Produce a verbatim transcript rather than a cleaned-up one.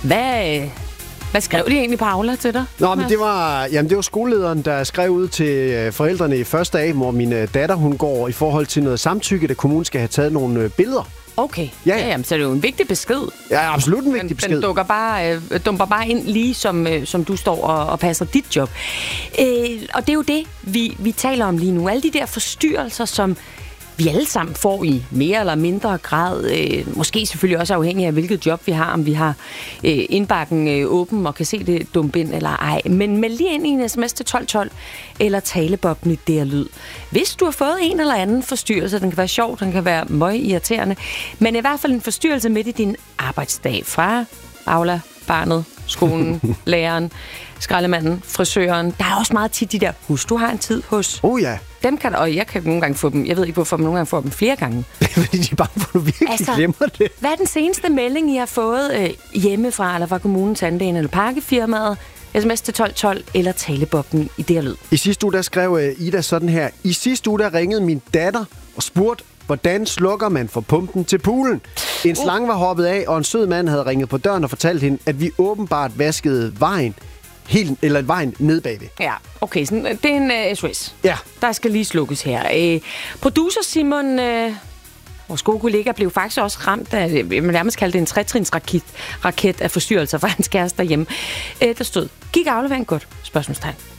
Hvad, hvad skrev de egentlig på Aula til dig? Nå, men det var, jamen, det var skolelederen, der skrev ud til forældrene i første dag, hvor min datter hun går i forhold til noget samtykke, at kommunen skal have taget nogle billeder. Okay, ja, ja, jamen, så er det jo en vigtig besked. Ja, absolut en vigtig den, besked. Den dukker bare, øh, dumper bare ind lige som, øh, som du står og, og passer dit job. Øh, og det er jo det, vi, vi taler om lige nu. Alle de der forstyrrelser, som vi alle sammen får i mere eller mindre grad. Øh, måske selvfølgelig også afhængig af, hvilket job vi har. Om vi har øh, indbakken øh, åben og kan se det dumpe ind eller ej. Men meld lige ind i en sms til tolv tolv eller talebobben i D R Lyd. Hvis du har fået en eller anden forstyrrelse, den kan være sjov, den kan være møgirriterende, men i hvert fald en forstyrrelse midt i din arbejdsdag fra Aula, barnet, skolen, læreren, skraldemanden, frisøren. Der er også meget tit de der, husk, du har en tid hos. Oh ja. Dem kan, og jeg kan nogle gange få dem, jeg ved ikke hvorfor, men nogle gange får dem flere gange. Fordi de bare får du virkelig altså, glemmer det. Hvad er den seneste melding, I har fået øh, hjemmefra, eller fra kommunen, tandlægen eller pakkefirmaet? sms til tolv tolv eller talebobben i D R Lyd. I sidste uge, der skrev uh, Ida sådan her. I sidste uge, der ringede min datter og spurgte, hvordan slukker man for pumpen til poolen? En slange var hoppet af, og en sød mand havde ringet på døren og fortalt hende, at vi åbenbart vaskede vejen, helt, eller vejen ned bagved. Ja, okay, så det er en uh, S O S. Ja. Der skal lige slukkes her. Uh, producer Simon, uh, vores gode kollega, blev faktisk også ramt af, jeg vil nærmest kalde det en tretrinsraket raket af forstyrrelser fra hans kæreste derhjemme. Uh, der stod, gik afleveringen godt? Spørgsmålstegn.